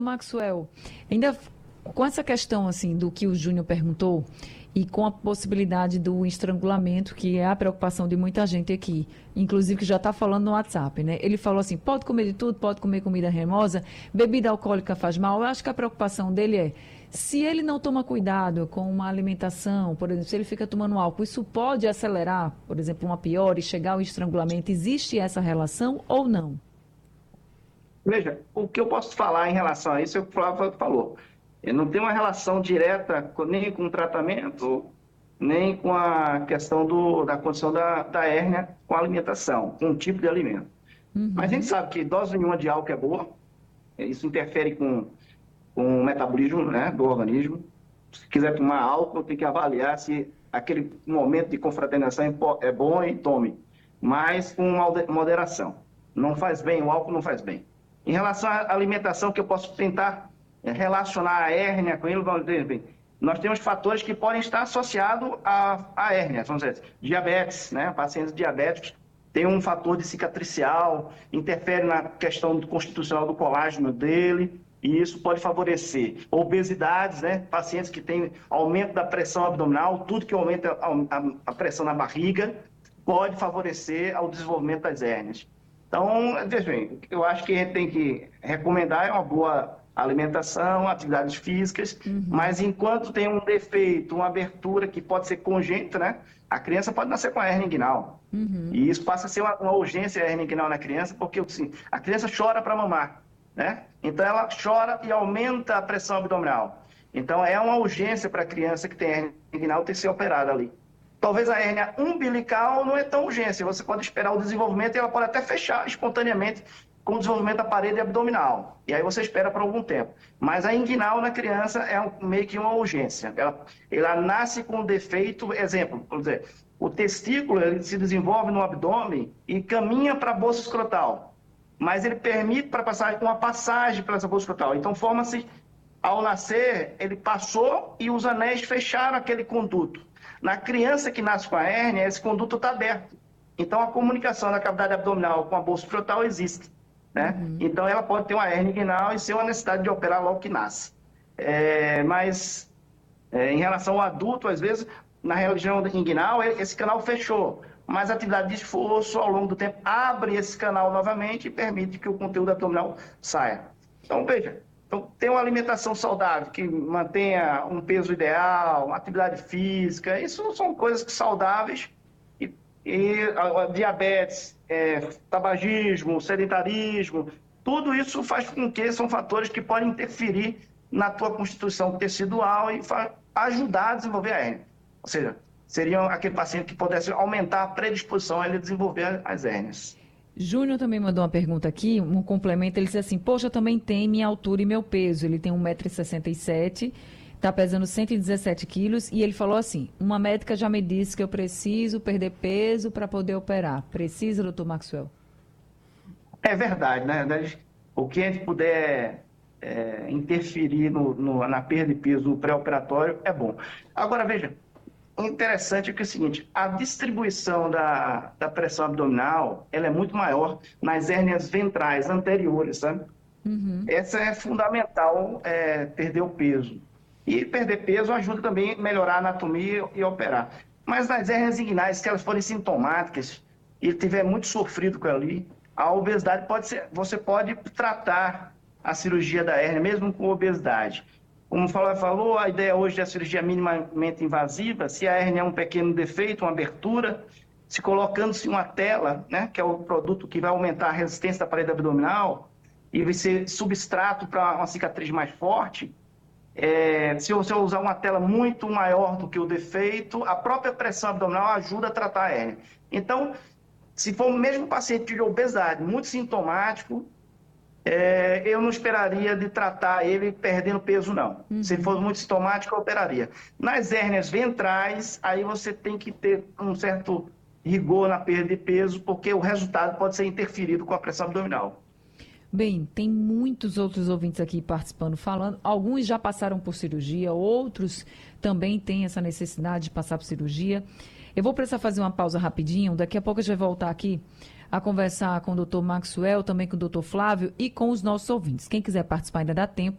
Maxwell, ainda com essa questão assim do que o Júnior perguntou e com a possibilidade do estrangulamento, que é a preocupação de muita gente aqui, inclusive que já está falando no WhatsApp, né? Ele falou assim, pode comer de tudo, pode comer comida remosa, bebida alcoólica faz mal. Eu acho que a preocupação dele é, se ele não toma cuidado com uma alimentação, por exemplo, se ele fica tomando álcool, isso pode acelerar, por exemplo, uma pior e chegar ao estrangulamento. Existe essa relação ou não? Veja, o que eu posso falar em relação a isso é o que o Flávio falou. Ele não tem uma relação direta nem com o tratamento, nem com a questão da condição da hérnia com a alimentação, com o tipo de alimento. Mas a gente sabe que dose nenhuma de álcool é boa, isso interfere com o metabolismo, né, do organismo. Se quiser tomar álcool, tem que avaliar se aquele momento de confraternização é bom e tome, mas com moderação. Não faz bem, o álcool não faz bem. Em relação à alimentação, que eu posso tentar relacionar a hérnia com ele, nós temos fatores que podem estar associados à hérnia, vamos dizer, diabetes, né? Pacientes diabéticos têm um fator de cicatricial, interfere na questão constitucional do colágeno dele, e isso pode favorecer obesidades, né? Pacientes que têm aumento da pressão abdominal, tudo que aumenta a pressão na barriga pode favorecer ao desenvolvimento das hérnias. Então, veja bem, eu acho que a gente tem que recomendar uma boa alimentação, atividades físicas, mas enquanto tem um defeito, uma abertura que pode ser congênita, né? A criança pode nascer com a hérnia inguinal. E isso passa a ser uma urgência, a hérnia inguinal na criança, porque assim, a criança chora para mamar, né? Então ela chora e aumenta a pressão abdominal. Então é uma urgência para a criança que tem hérnia inguinal ter que ser operada ali. Talvez a hérnia umbilical não é tão urgência, você pode esperar o desenvolvimento e ela pode até fechar espontaneamente com o desenvolvimento da parede abdominal. E aí você espera por algum tempo. Mas a inguinal na criança é meio que uma urgência. Ela nasce com um defeito, exemplo, vamos dizer, o testículo ele se desenvolve no abdômen e caminha para a bolsa escrotal. Mas ele permite uma passagem para essa bolsa escrotal. Então forma-se, ao nascer, ele passou e os anéis fecharam aquele conduto. Na criança que nasce com a hérnia, esse conduto está aberto. Então, a comunicação da cavidade abdominal com a bolsa escrotal existe, né? Então, ela pode ter uma hérnia inguinal e ser uma necessidade de operar logo que nasce. Em relação ao adulto, às vezes, na região inguinal, esse canal fechou. Mas a atividade de esforço, ao longo do tempo, abre esse canal novamente e permite que o conteúdo abdominal saia. Então, veja. Então, ter uma alimentação saudável, que mantenha um peso ideal, uma atividade física, isso são coisas saudáveis. E a diabetes, tabagismo, sedentarismo, tudo isso faz com que são fatores que podem interferir na tua constituição tecidual e ajudar a desenvolver a hérnia. Ou seja, seriam aquele paciente que pudesse aumentar a predisposição a ele desenvolver as hérnias. Júnior também mandou uma pergunta aqui, um complemento. Ele disse assim, poxa, eu também tenho minha altura e meu peso. Ele tem 1,67 m, está pesando 117 quilos. E ele falou assim, uma médica já me disse que eu preciso perder peso para poder operar. Precisa, doutor Maxwell? É verdade, né? O que a gente puder interferir na perda de peso no pré-operatório é bom. Agora, veja, o interessante é que é o seguinte, a distribuição da pressão abdominal, ela é muito maior nas hérnias ventrais anteriores, sabe? Essa é fundamental, perder o peso. E perder peso ajuda também a melhorar a anatomia e operar. Mas nas hérnias inguinais, se elas forem sintomáticas e tiver muito sofrido com ela ali, a obesidade você pode tratar a cirurgia da hérnia, mesmo com obesidade. Como o Flávio falou, a ideia hoje é a cirurgia minimamente invasiva, se a hérnia é um pequeno defeito, uma abertura, se colocando-se uma tela, né, que é o produto que vai aumentar a resistência da parede abdominal e vai ser substrato para uma cicatriz mais forte, se você usar uma tela muito maior do que o defeito, a própria pressão abdominal ajuda a tratar a hérnia. Então, se for o mesmo paciente de obesidade, muito sintomático, eu não esperaria de tratar ele perdendo peso, não. Se for muito sintomático, eu operaria. Nas hérnias ventrais, aí você tem que ter um certo rigor na perda de peso, porque o resultado pode ser interferido com a pressão abdominal. Bem, tem muitos outros ouvintes aqui participando, falando. Alguns já passaram por cirurgia, outros também têm essa necessidade de passar por cirurgia. Eu vou precisar fazer uma pausa rapidinho, daqui a pouco a gente vai voltar aqui a conversar com o doutor Maxwell, também com o doutor Flávio e com os nossos ouvintes. Quem quiser participar ainda dá tempo.